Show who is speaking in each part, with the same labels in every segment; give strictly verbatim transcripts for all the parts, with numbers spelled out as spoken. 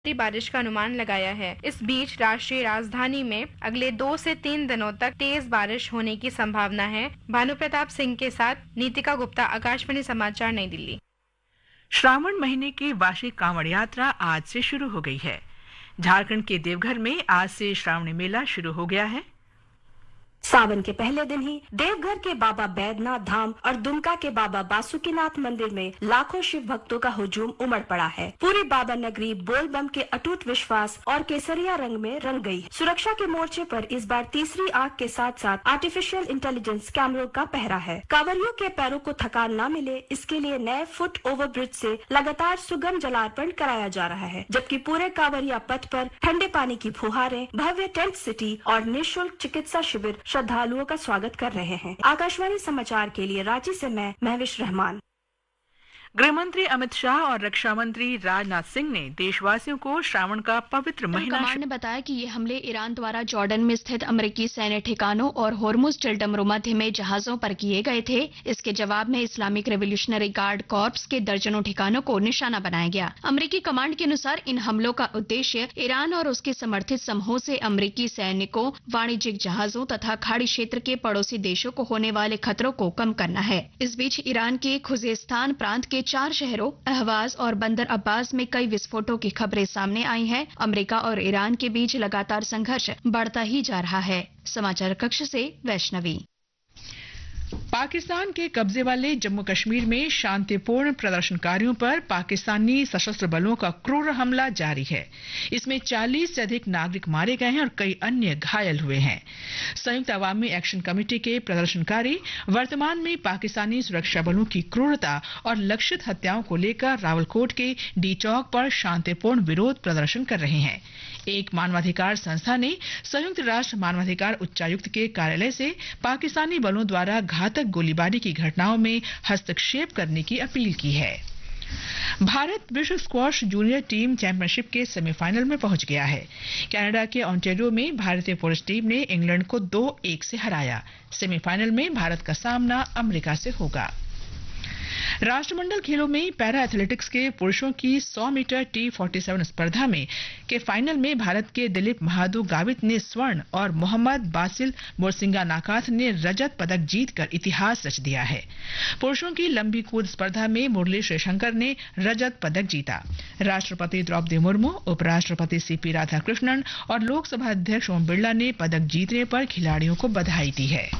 Speaker 1: बारिश का अनुमान लगाया है। इस बीच राष्ट्रीय राजधानी में अगले दो से तीन दिनों तक तेज बारिश होने की संभावना है। भानु प्रताप सिंह के साथ नीतिका गुप्ता, आकाशवाणी समाचार, नई दिल्ली।
Speaker 2: श्रावण महीने की वार्षिक कांवड़ यात्रा आज से शुरू हो गई है। झारखंड के देवघर में आज से श्रावणी मेला शुरू हो गया है।
Speaker 3: सावन के पहले दिन ही देवघर के बाबा बैद्यनाथ धाम और दुमका के बाबा बासुकीनाथ मंदिर में लाखों शिव भक्तों का हुजूम उमड़ पड़ा है। पूरी बाबा नगरी बोल बम के अटूट विश्वास और केसरिया रंग में रंग गई। सुरक्षा के मोर्चे पर इस बार तीसरी आंख के साथ साथ आर्टिफिशियल इंटेलिजेंस कैमरों का पहरा है। कांवरियों के पैरों को थकान न मिले, इसके लिए नए फुट ओवर ब्रिज से लगातार सुगम जलार्पण कराया जा रहा है, जबकि पूरे कांवरिया पथ पर ठंडे पानी की फुहारें, भव्य टेंट सिटी और निःशुल्क चिकित्सा शिविर श्रद्धालुओं का स्वागत कर रहे हैं। आकाशवाणी समाचार के लिए रांची से मैं महविश रहमान।
Speaker 2: गृह मंत्री अमित शाह और रक्षा मंत्री राजनाथ सिंह ने देशवासियों को श्रावण का पवित्र महीना
Speaker 4: कमांड ने बताया कि ये हमले ईरान द्वारा जॉर्डन में स्थित अमेरिकी सैन्य ठिकानों और होर्मुज स्ट्रेट मध्य में जहाजों पर किए गए थे। इसके जवाब में इस्लामिक रेवोल्यूशनरी गार्ड कॉर्प्स के दर्जनों ठिकानों को निशाना बनाया गया। अमेरिकी कमांड के अनुसार इन हमलों का उद्देश्य ईरान और उसके समर्थित समूहों से अमेरिकी सैनिकों, वाणिज्यिक जहाजों तथा खाड़ी क्षेत्र के पड़ोसी देशों को होने वाले खतरों को कम करना है। इस बीच ईरान के खुजेस्तान प्रांत के चार शहरों अहवाज और बंदर अब्बास में कई विस्फोटों की खबरें सामने आई हैं। अमेरिका और ईरान के बीच लगातार संघर्ष बढ़ता ही जा रहा है। समाचार कक्ष से वैष्णवी।
Speaker 2: पाकिस्तान के कब्जे वाले जम्मू कश्मीर में शांतिपूर्ण प्रदर्शनकारियों पर पाकिस्तानी सशस्त्र बलों का क्रूर हमला जारी है। इसमें चालीस से अधिक नागरिक मारे गए हैं और कई अन्य घायल हुए हैं। संयुक्त अवामी एक्शन कमेटी के प्रदर्शनकारी वर्तमान में पाकिस्तानी सुरक्षा बलों की क्रूरता और लक्षित हत्याओं को लेकर रावलकोट के डी चौक पर शांतिपूर्ण विरोध प्रदर्शन कर रहे हैं। एक मानवाधिकार संस्था ने संयुक्त राष्ट्र मानवाधिकार उच्चायुक्त के कार्यालय से पाकिस्तानी बलों द्वारा घातक गोलीबारी की घटनाओं में हस्तक्षेप करने की अपील की है। भारत विश्व स्क्वॉश जूनियर टीम चैंपियनशिप के सेमीफाइनल में पहुंच गया है। कनाडा के ओंटारियो में भारतीय पुरुष टीम ने इंग्लैंड को दो एक से हराया। सेमीफाइनल में भारत का सामना अमेरिका से होगा। राष्ट्रमंडल खेलों में पैरा एथलेटिक्स के पुरुषों की सौ मीटर टी सैंतालीस स्पर्धा में के फाइनल में भारत के दिलीप महादू गावित ने स्वर्ण और मोहम्मद बासिल बोरसिंगा नाकाथ ने रजत पदक जीतकर इतिहास रच दिया है। पुरुषों की लंबी कूद स्पर्धा में मुरली श्रीशंकर ने रजत पदक जीता। राष्ट्रपति द्रौपदी मुर्मू, उपराष्ट्रपति सीपी राधाकृष्णन और लोकसभा अध्यक्ष ओम बिरला ने पदक जीतने पर खिलाड़ियों को बधाई दी है।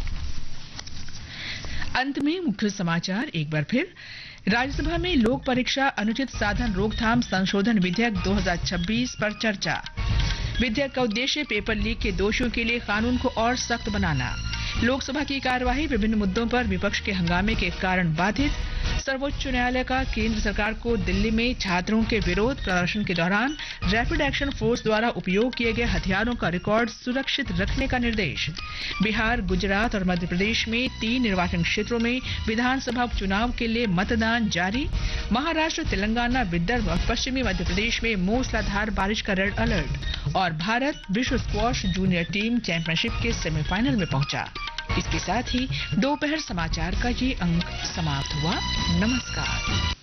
Speaker 2: अंत में मुख्य समाचार एक बार फिर। राज्यसभा में लोक परीक्षा अनुचित साधन रोकथाम संशोधन विधेयक दो हज़ार छब्बीस पर चर्चा। विधेयक का उद्देश्य पेपर लीक के दोषियों के लिए कानून को और सख्त बनाना। लोकसभा की कार्यवाही विभिन्न मुद्दों पर विपक्ष के हंगामे के कारण बाधित। सर्वोच्च न्यायालय का केंद्र सरकार को दिल्ली में छात्रों के विरोध प्रदर्शन के दौरान रैपिड एक्शन फोर्स द्वारा उपयोग किए गए हथियारों का रिकॉर्ड सुरक्षित रखने का निर्देश। बिहार, गुजरात और मध्य प्रदेश में तीन निर्वाचन क्षेत्रों में विधानसभा उपचुनाव के लिए मतदान जारी। महाराष्ट्र, तेलंगाना, विदर्भ और पश्चिमी मध्य प्रदेश में मूसलाधार बारिश का रेड अलर्ट। और भारत विश्व स्क्वॉश जूनियर टीम चैंपियनशिप के सेमीफाइनल में पहुंचा। इसके साथ ही दोपहर समाचार का ये अंक समाप्त हुआ। नमस्कार।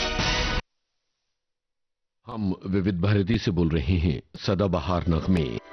Speaker 5: हम विविध भारती से बोल रहे हैं। सदाबहार नगमे